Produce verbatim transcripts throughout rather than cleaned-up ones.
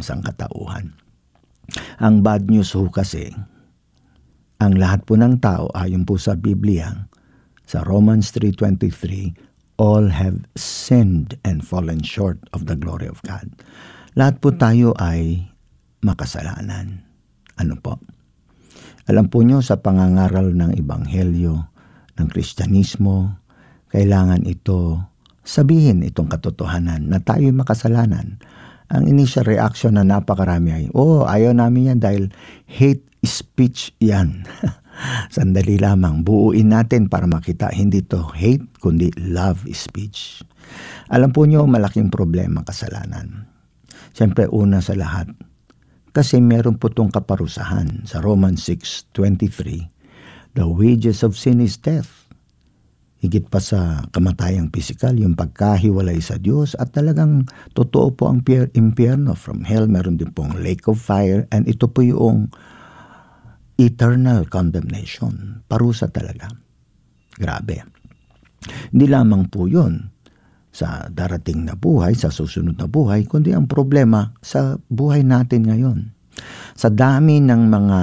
sangkatauhan. Ang bad news ho kasi, ang lahat po ng tao ayon po sa Biblia, sa Romans three twenty-three, all have sinned and fallen short of the glory of God. Lahat po tayo ay makasalanan. Ano po? Alam po nyo, sa pangangaral ng Ebanghelyo, ng Kristyanismo, kailangan ito sabihin itong katotohanan na tayo makasalanan. Ang initial reaction na napakarami ay, oh, ayaw namin yan dahil hate speech yan. Sandali lamang, buuin natin para makita hindi to hate, kundi love speech. Alam po nyo, malaking problema kasalanan. Siyempre, una sa lahat, kasi meron po itong kaparusahan sa Romans six twenty-three, the wages of sin is death. Higit pa sa kamatayang pisikal, yung pagkahiwalay sa Diyos, at talagang totoo po ang impyerno. From hell, meron din pong lake of fire, and ito po yung eternal condemnation. Parusa talaga. Grabe. Hindi lamang po yun sa darating na buhay, sa susunod na buhay, kundi ang problema sa buhay natin ngayon. Sa dami ng mga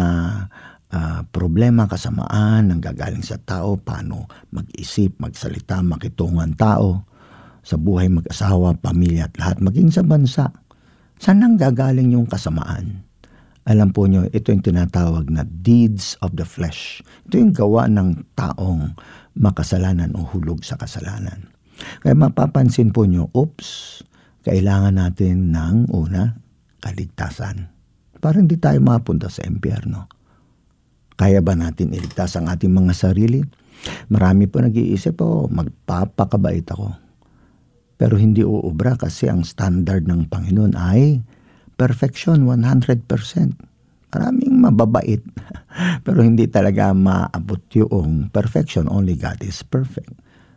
Uh, problema, kasamaan, nang gagaling sa tao, paano mag-isip, magsalita, makitungan tao, sa buhay mag-asawa, pamilya at lahat, maging sa bansa. Saan nang gagaling yung kasamaan? Alam po nyo, ito yung tinatawag na deeds of the flesh. Ito yung gawa ng taong makasalanan o hulog sa kasalanan. Kaya mapapansin po nyo, oops, kailangan natin ng una, kaligtasan. Para hindi tayo mapunta sa impyerno. Kaya ba natin iligtas ang ating mga sarili? Marami po nag-iisip, oh, magpapakabait ako. Pero hindi uubra kasi ang standard ng Panginoon ay perfection, one hundred percent. Maraming mababait. Pero hindi talaga maabot yung perfection. Only God is perfect.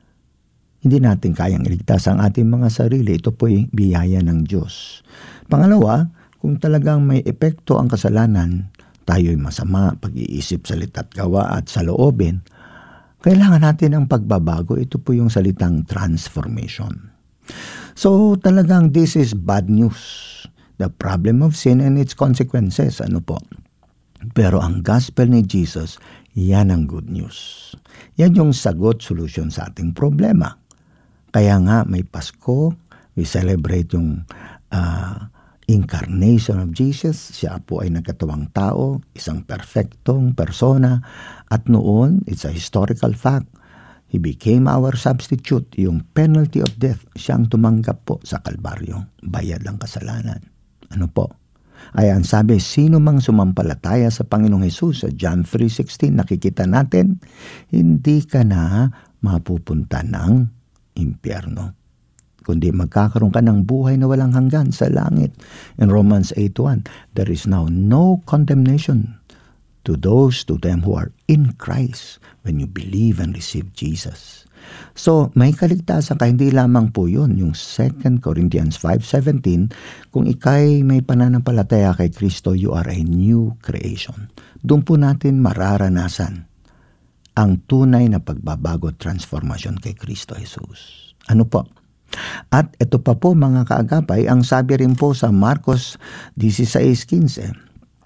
Hindi natin kayang iligtas ang ating mga sarili. Ito po'y biyaya ng Diyos. Pangalawa, kung talagang may epekto ang kasalanan, tayo'y masama, pag-iisip, salita at gawa at sa loobin, kailangan natin ang pagbabago. Ito po yung salitang transformation. So talagang this is bad news. The problem of sin and its consequences. Ano po? Pero ang gospel ni Jesus, yan ang good news. Yan yung sagot, solution sa ating problema. Kaya nga may Pasko, we celebrate yung uh, incarnation of Jesus. Siya po ay nagkatawang tao, isang perfectong persona, at noon, it's a historical fact, He became our substitute, yung penalty of death. Siyang tumanggap po sa Kalbaryo, bayad ng kasalanan. Ano po? Ay ang sabi, sino mang sumampalataya sa Panginoong Hesus, sa John three sixteen, nakikita natin, hindi ka na mapupunta ng impyerno, kundi magkakaroon ka ng buhay na walang hanggan sa langit. In Romans eight one, there is now no condemnation to those to them who are in Christ when you believe and receive Jesus. So, may kaligtasan ka, hindi lamang po yun. Yung Second Corinthians five seventeen, kung ikay may pananampalataya kay Kristo, you are a new creation. Doon po natin mararanasan ang tunay na pagbabago at transformasyon kay Kristo Jesus. Ano po? At ito pa po mga kaagapay, ang sabi rin po sa Marcos sixteen fifteen,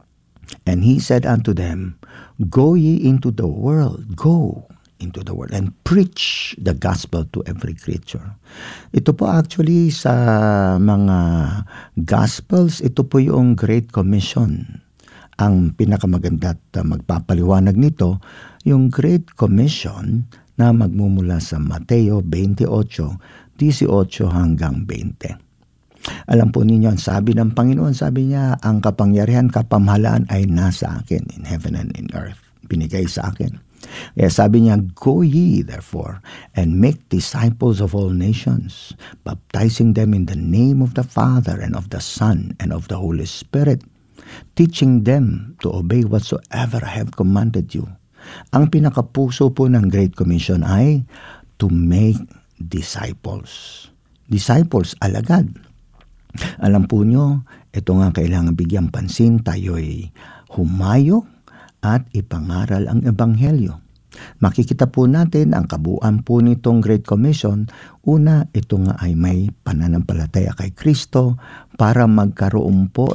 and He said unto them, go ye into the world, go into the world, and preach the gospel to every creature. Ito po actually sa mga gospels, ito po yung Great Commission. Ang pinakamaganda at magpapaliwanag nito, yung Great Commission na magmumula sa Mateo twenty-eight eighteen hanggang twenty. Alam po ninyo, ang sabi ng Panginoon, sabi niya, ang kapangyarihan, kapamahalaan ay nasa akin, in heaven and in earth. Binigay sa akin. Kaya sabi niya, go ye therefore, and make disciples of all nations, baptizing them in the name of the Father, and of the Son, and of the Holy Spirit, teaching them to obey whatsoever I have commanded you. Ang pinakapuso po ng Great Commission ay to make disciples. Disciples, alagad. Alam po nyo, ito nga kailangan bigyang pansin, tayo'y humayo at ipangaral ang Ebanghelyo. Makikita po natin ang kabuuan po nitong Great Commission. Una, ito nga ay may pananampalataya kay Kristo para magkaroon po